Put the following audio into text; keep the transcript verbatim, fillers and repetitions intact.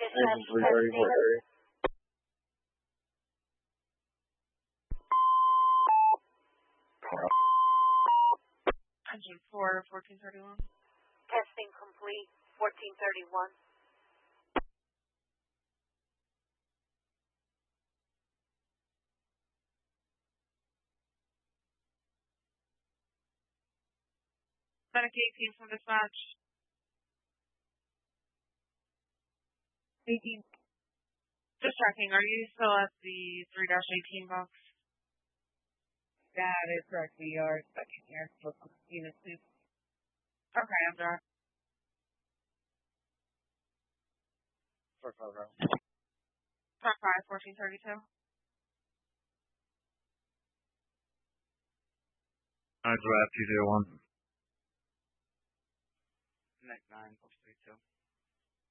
Engine three thirty-four area. Engine four, fourteen thirty-one. Testing complete, fourteen thirty-one. Medic eighteen from dispatch. eighteen. Just checking, are you still at the three dash eighteen box? That is correct. We are expecting air for unit two. Okay, I'm there. Four five row. Top five, fourteen thirty-two. I draft two zero one. Neck nine.